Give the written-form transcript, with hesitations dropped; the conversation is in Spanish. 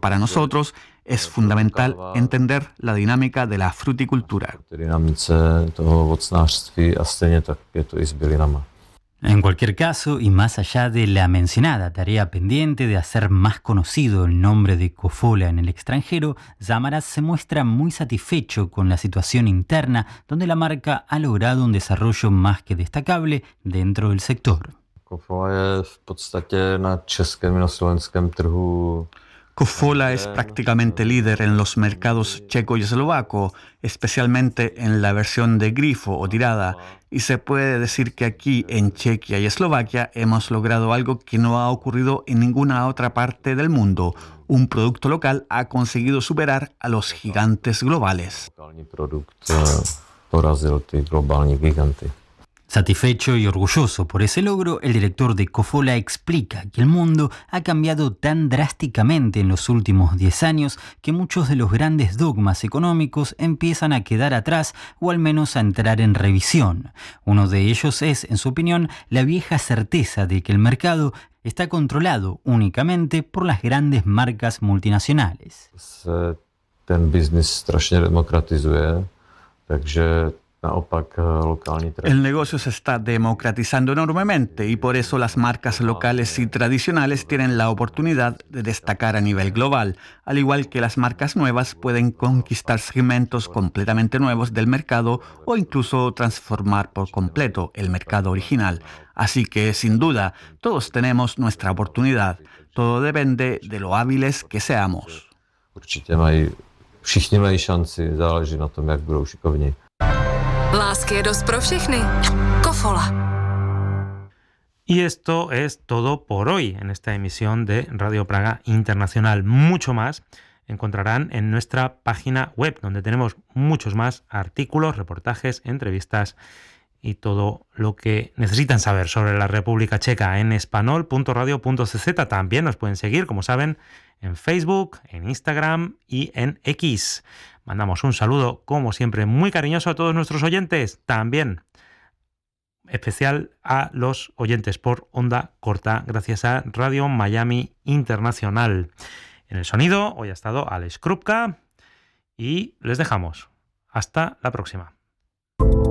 para nosotros es fundamental entender la dinámica de la fruticultura. En cualquier caso, y más allá de la mencionada tarea pendiente de hacer más conocido el nombre de Kofola en el extranjero, Samaras se muestra muy satisfecho con la situación interna, donde la marca ha logrado un desarrollo más que destacable dentro del sector. Kofola es prácticamente líder en los mercados checo y eslovaco, especialmente en la versión de grifo o tirada, y se puede decir que aquí en Chequia y Eslovaquia hemos logrado algo que no ha ocurrido en ninguna otra parte del mundo. Un producto local ha conseguido superar a los gigantes globales. Satisfecho y orgulloso por ese logro, el director de Kofola explica que el mundo ha cambiado tan drásticamente en los últimos 10 años que muchos de los grandes dogmas económicos empiezan a quedar atrás o al menos a entrar en revisión. Uno de ellos es, en su opinión, la vieja certeza de que el mercado está controlado únicamente por las grandes marcas multinacionales. El negocio se está democratizando enormemente y por eso las marcas locales y tradicionales tienen la oportunidad de destacar a nivel global, al igual que las marcas nuevas pueden conquistar segmentos completamente nuevos del mercado o incluso transformar por completo el mercado original. Así que, sin duda, todos tenemos nuestra oportunidad. Todo depende de lo hábiles que seamos. Všichni mají šanci, záleží na tom, jak budou šikovní. Lásky je dost pro všechny. Kofola. Y esto es todo por hoy en esta emisión de Radio Praga Internacional. Mucho más encontrarán en nuestra página web, donde tenemos muchos más artículos, reportajes, entrevistas y todo lo que necesitan saber sobre la República Checa en espanol.radio.cz. También nos pueden seguir, como saben, en Facebook, en Instagram y en X. Mandamos un saludo, como siempre, muy cariñoso a todos nuestros oyentes. También especial a los oyentes por onda corta, gracias a Radio Miami Internacional. En el sonido, hoy ha estado Alex Krupka y les dejamos. Hasta la próxima.